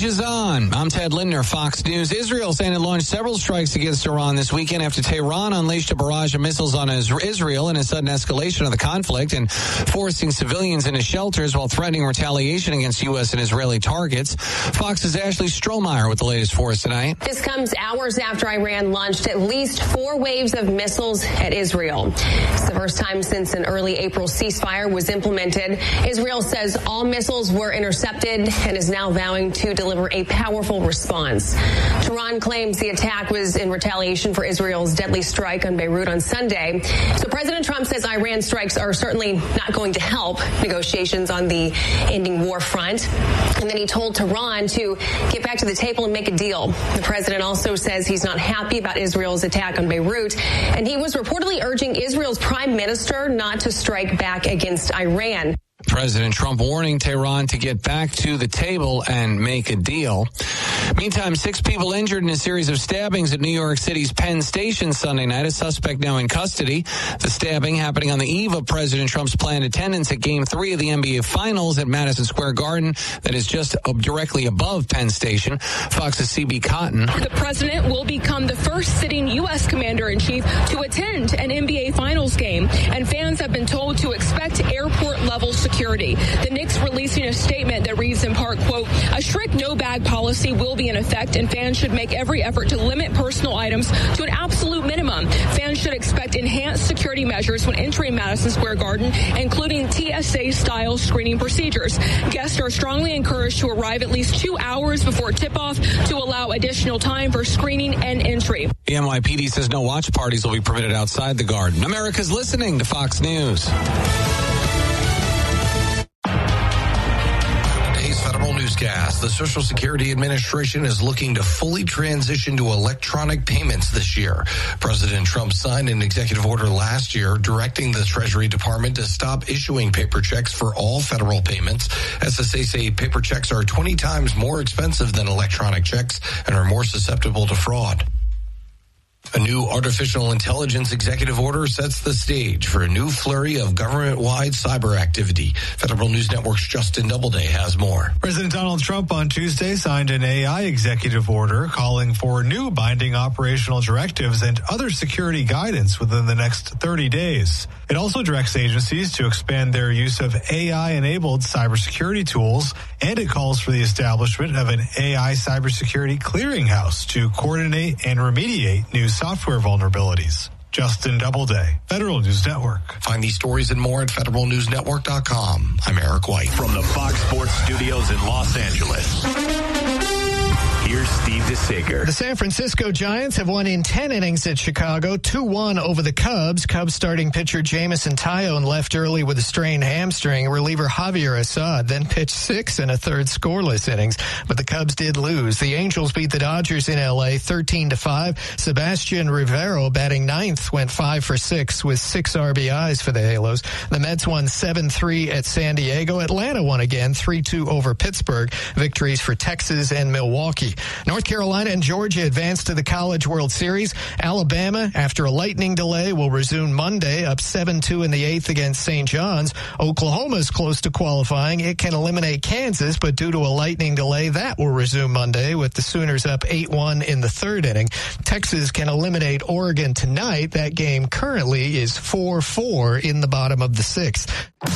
is on. I'm Ted Lindner, Fox News. Israel saying it launched several strikes against Iran this weekend after Tehran unleashed a barrage of missiles on Israel in a sudden escalation of the conflict and forcing civilians into shelters while threatening retaliation against U.S. and Israeli targets. Fox's Ashley Strohmeyer with the latest for us tonight. This comes hours after Iran launched at least 4 waves of missiles at Israel. It's the first time since an early April ceasefire was implemented. Israel says all missiles were intercepted and is now vowing to deliver a powerful response. Tehran claims the attack was in retaliation for Israel's deadly strike on Beirut on Sunday. So President Trump says Iran strikes are certainly not going to help negotiations on the ending war front. And then he told Tehran to get back to the table and make a deal. The president also says he's not happy about Israel's attack on Beirut, and he was reportedly urging Israel's prime minister not to strike back against Iran. President Trump warning Tehran to get back to the table and make a deal. Meantime, 6 people injured in a series of stabbings at New York City's Penn Station Sunday night. A suspect now in custody. The stabbing happening on the eve of President Trump's planned attendance at Game 3 of the NBA Finals at Madison Square Garden that is just directly above Penn Station. Fox's CB Cotton. The president will become the first sitting U.S. commander-in-chief to attend an NBA Finals game, and fans have been told to expect airport-level security. The Knicks releasing a statement that reads in part, quote, a strict no-bag policy will be in effect, and fans should make every effort to limit personal items to an absolute minimum. Fans should expect enhanced security measures when entering Madison Square Garden, including TSA-style screening procedures. Guests are strongly encouraged to arrive at least 2 hours before tip-off to allow additional time for screening and entry. The NYPD says no watch parties will be permitted outside the Garden. America's listening to Fox News. Newscast. The Social Security Administration is looking to fully transition to electronic payments this year. President Trump signed an executive order last year directing the Treasury Department to stop issuing paper checks for all federal payments. SSA say paper checks are 20 times more expensive than electronic checks and are more susceptible to fraud. A new artificial intelligence executive order sets the stage for a new flurry of government-wide cyber activity. Federal News Network's Justin Doubleday has more. President Donald Trump on Tuesday signed an AI executive order calling for new binding operational directives and other security guidance within the next 30 days. It also directs agencies to expand their use of AI-enabled cybersecurity tools, and it calls for the establishment of an AI cybersecurity clearinghouse to coordinate and remediate new software vulnerabilities. Justin Doubleday, Federal News Network. Find these stories and more at federalnewsnetwork.com. I'm Eric White. From the Fox Sports Studios in Los Angeles, here's Steve DeSager. The San Francisco Giants have won in 10 innings at Chicago, 2-1 over the Cubs. Cubs starting pitcher Jamison Tyone left early with a strained hamstring. Reliever Javier Assad then pitched 6 and a third scoreless innings, but the Cubs did lose. The Angels beat the Dodgers in L.A. 13-5. Sebastian Rivero, batting ninth, went 5 for 6 with 6 RBIs for the Halos. The Mets won 7-3 at San Diego. Atlanta won again, 3-2 over Pittsburgh. Victories for Texas and Milwaukee. North Carolina and Georgia advanced to the College World Series. Alabama, after a lightning delay, will resume Monday, up 7-2 in the 8th against St. John's. Oklahoma's close to qualifying. It can eliminate Kansas, but due to a lightning delay, that will resume Monday with the Sooners up 8-1 in the 3rd inning. Texas can eliminate Oregon tonight. That game currently is 4-4 in the bottom of the 6th.